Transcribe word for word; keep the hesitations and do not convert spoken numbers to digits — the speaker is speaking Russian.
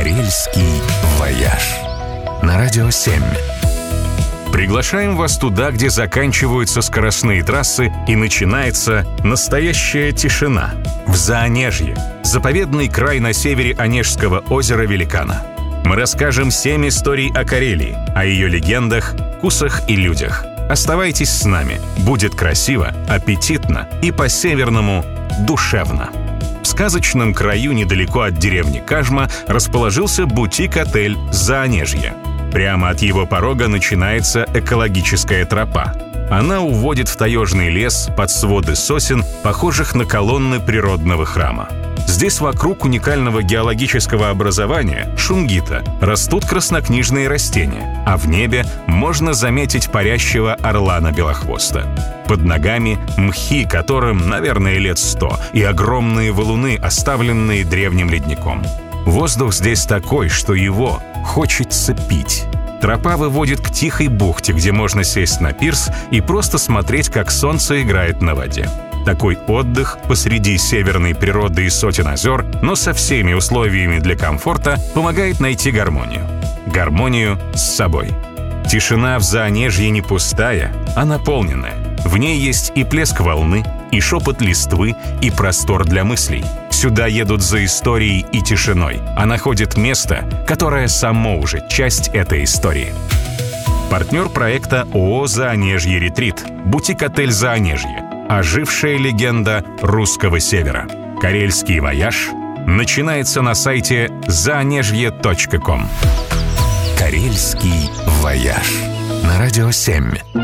Карельский вояж. На радио семь. Приглашаем вас туда, где заканчиваются скоростные трассы и начинается настоящая тишина. В Заонежье, заповедный край на севере Онежского озера Великана. Мы расскажем семь историй о Карелии, о ее легендах, вкусах и людях. Оставайтесь с нами. Будет красиво, аппетитно и по-северному душевно. В сказочном краю недалеко от деревни Кажма расположился бутик-отель «Заонежье». Прямо от его порога начинается экологическая тропа. Она уводит в таежный лес под своды сосен, похожих на колонны природного храма. Здесь вокруг уникального геологического образования шунгита растут краснокнижные растения, а в небе можно заметить парящего орлана-белохвоста. Под ногами мхи, которым, наверное, лет сто, и огромные валуны, оставленные древним ледником. Воздух здесь такой, что его хочется пить. Тропа выводит к тихой бухте, где можно сесть на пирс и просто смотреть, как солнце играет на воде. Такой отдых посреди северной природы и сотен озер, но со всеми условиями для комфорта, помогает найти гармонию. Гармонию с собой. Тишина в Заонежье не пустая, а наполненная. В ней есть и плеск волны, и шепот листвы, и простор для мыслей. Сюда едут за историей и тишиной, а находят место, которое само уже часть этой истории. Партнер проекта ООО «Заонежье Ретрит», бутик-отель «Заонежье», ожившая легенда русского севера. Карельский вояж начинается на сайте заонежье точка ком. Карельский вояж. На радио семь.